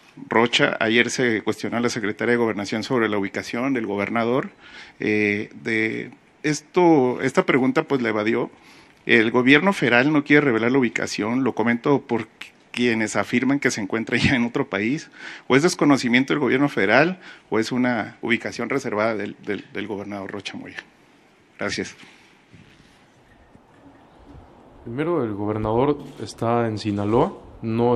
Rocha, ayer se cuestionó a la Secretaría de Gobernación sobre la ubicación del gobernador. Esta pregunta pues la evadió. El gobierno federal no quiere revelar la ubicación, lo comento por quienes afirman que se encuentra ya en otro país, o es desconocimiento del gobierno federal, o es una ubicación reservada del gobernador Rocha Moya. Gracias. Primero, el gobernador está en Sinaloa, no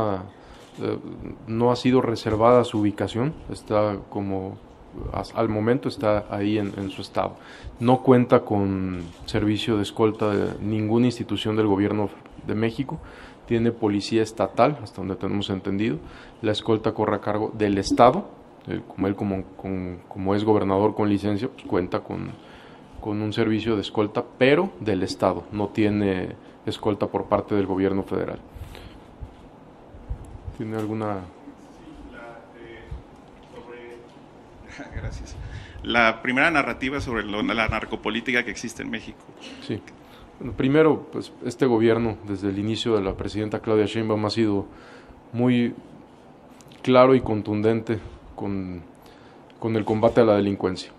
ha sido reservada su ubicación, está al momento está ahí en su estado. No cuenta con servicio de escolta de ninguna institución del gobierno de México, tiene policía estatal, hasta donde tenemos entendido, la escolta corre a cargo del estado, como es gobernador con licencia, pues cuenta con un servicio de escolta, pero del estado, no tiene escolta por parte del gobierno federal. ¿Tiene alguna...? Gracias. La primera narrativa sobre la narcopolítica que existe en México. Sí. Bueno, primero, pues este gobierno, desde el inicio de la presidenta Claudia Sheinbaum, ha sido muy claro y contundente con el combate a la delincuencia.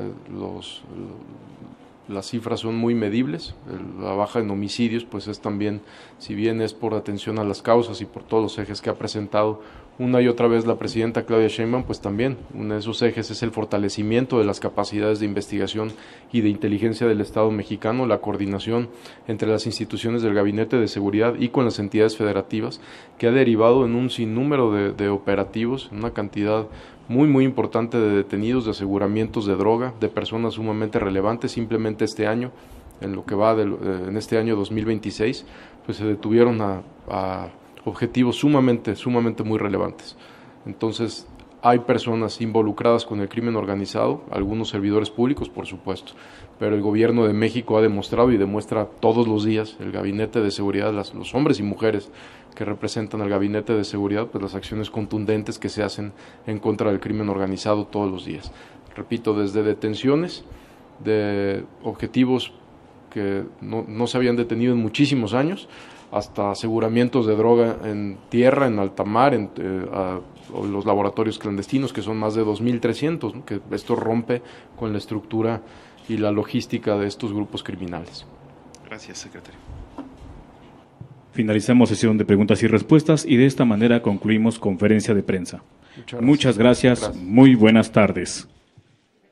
Las cifras son muy medibles, la baja en homicidios pues es también, si bien es por atención a las causas y por todos los ejes que ha presentado una y otra vez la presidenta Claudia Sheinbaum, pues también uno de esos ejes es el fortalecimiento de las capacidades de investigación y de inteligencia del Estado mexicano, la coordinación entre las instituciones del Gabinete de Seguridad y con las entidades federativas, que ha derivado en un sinnúmero de operativos, una cantidad muy importante de detenidos, de aseguramientos de droga, de personas sumamente relevantes. Simplemente este año, en lo que va en este año 2026, pues se detuvieron a objetivos sumamente muy relevantes. Entonces, hay personas involucradas con el crimen organizado, algunos servidores públicos, por supuesto, pero el gobierno de México ha demostrado y demuestra todos los días, el Gabinete de Seguridad, los hombres y mujeres que representan al Gabinete de Seguridad, pues las acciones contundentes que se hacen en contra del crimen organizado todos los días. Repito, desde detenciones de objetivos que no se habían detenido en muchísimos años, hasta aseguramientos de droga en tierra, en alta mar, los laboratorios clandestinos, que son más de 2.300, ¿no? Que esto rompe con la estructura y la logística de estos grupos criminales. Gracias, secretario. Finalizamos sesión de preguntas y respuestas y de esta manera concluimos conferencia de prensa. Muchas gracias. Muy buenas tardes.